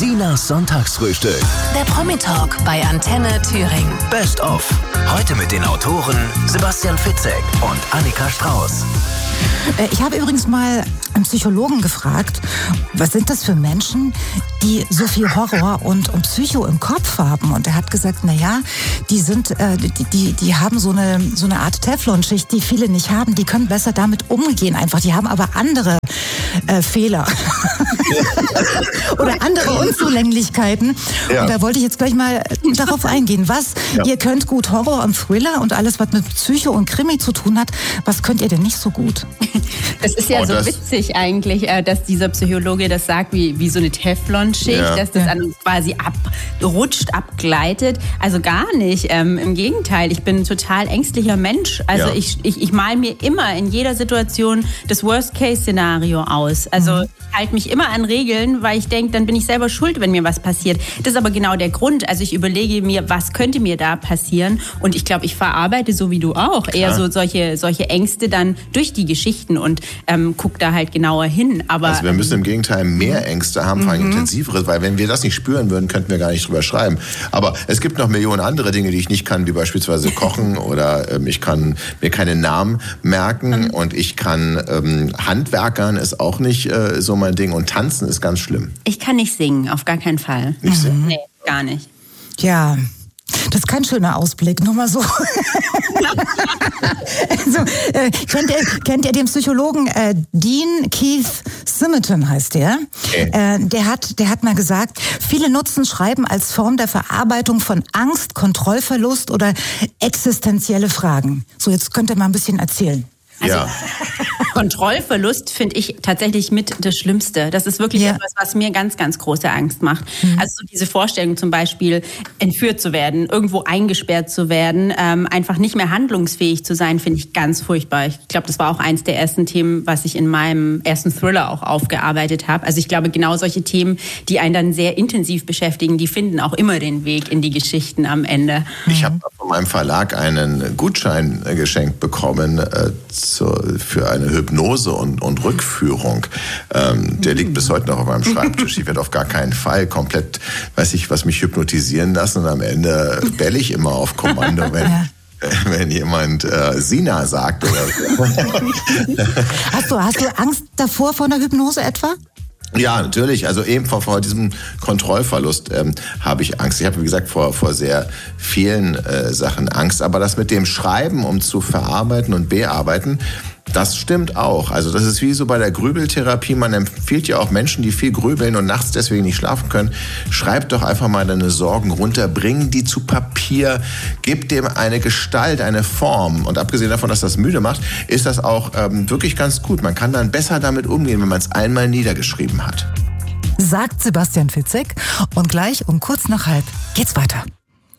Sinas Sonntagsfrühstück. Der Promi-Talk bei Antenne Thüringen. Best of. Heute mit den Autoren Sebastian Fitzek und Annika Strauß. Ich habe übrigens mal einen Psychologen gefragt, was sind das für Menschen, die so viel Horror und Psycho im Kopf haben? Und er hat gesagt, naja, die haben so eine Art Teflonschicht, die viele nicht haben. Die können besser damit umgehen einfach. Die haben aber andere Fehler oder andere Unzulänglichkeiten. Ja. Und da wollte ich jetzt gleich mal darauf eingehen. Ihr könnt gut Horror und Thriller und alles, was mit Psycho und Krimi zu tun hat, was könnt ihr denn nicht so gut? Das ist ja so witzig eigentlich, dass dieser Psychologe das sagt, wie so eine Teflonschicht, dass das an uns quasi abrutscht, abgleitet. Also gar nicht. Im Gegenteil, ich bin ein total ängstlicher Mensch. Also ich male mir immer in jeder Situation das Worst-Case-Szenario aus. Also ich halte mich immer an Regeln, weil ich denke, dann bin ich selber schuld, wenn mir was passiert. Das ist aber genau der Grund. Also ich überlege mir, was könnte mir da passieren? Und ich glaube, ich verarbeite so wie du auch eher so solche Ängste dann durch die Geschichten und gucke da halt genauer hin. Aber also wir müssen im Gegenteil mehr Ängste haben, vor allem intensivere, weil wenn wir das nicht spüren würden, könnten wir gar nicht drüber schreiben. Aber es gibt noch Millionen andere Dinge, die ich nicht kann, wie beispielsweise kochen oder ich kann mir keine Namen merken und ich kann Handwerkern ist auch nicht so mein Ding und tanzen ist ganz schlimm. Ich kann nicht singen, auf gar keinen Fall. Nicht singen? Nee, gar nicht. Ja, das ist kein schöner Ausblick, nur mal so. Also, kennt ihr den Psychologen Dean Keith Simonton heißt der? Okay. Der hat mal gesagt, viele nutzen Schreiben als Form der Verarbeitung von Angst, Kontrollverlust oder existenzielle Fragen. So, jetzt könnt ihr mal ein bisschen erzählen. Also, Kontrollverlust finde ich tatsächlich mit das Schlimmste. Das ist wirklich etwas, was mir ganz, ganz große Angst macht. Also so diese Vorstellung zum Beispiel, entführt zu werden, irgendwo eingesperrt zu werden, einfach nicht mehr handlungsfähig zu sein, finde ich ganz furchtbar. Ich glaube, das war auch eins der ersten Themen, was ich in meinem ersten Thriller auch aufgearbeitet habe. Also ich glaube, genau solche Themen, die einen dann sehr intensiv beschäftigen, die finden auch immer den Weg in die Geschichten am Ende. Ich habe von meinem Verlag einen Gutschein geschenkt bekommen für eine Hypnose und Rückführung. Der liegt bis heute noch auf meinem Schreibtisch. Ich werde auf gar keinen Fall komplett, was mich hypnotisieren lassen und am Ende bälle ich immer auf Kommando, wenn jemand Sina sagt. Oder so. Hast du Angst davor vor einer Hypnose etwa? Ja, natürlich. Also eben vor diesem Kontrollverlust habe ich Angst. Ich habe, wie gesagt, vor sehr vielen Sachen Angst. Aber das mit dem Schreiben, um zu verarbeiten und bearbeiten, das stimmt auch. Also das ist wie so bei der Grübeltherapie. Man empfiehlt ja auch Menschen, die viel grübeln und nachts deswegen nicht schlafen können, schreib doch einfach mal deine Sorgen runter, bring die zu Papier, gib dem eine Gestalt, eine Form. Und abgesehen davon, dass das müde macht, ist das auch wirklich ganz gut. Man kann dann besser damit umgehen, wenn man es einmal niedergeschrieben hat. Sagt Sebastian Fitzek. Und gleich um kurz nach 12:30 geht's weiter.